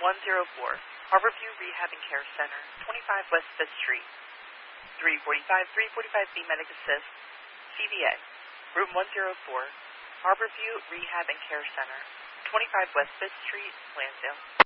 104, Harborview Rehab and Care Center, 25 West 5th Street. 345B Medic Assist, CVA. Room 104, Harborview Rehab and Care Center, 25 West 5th Street, Lansdale.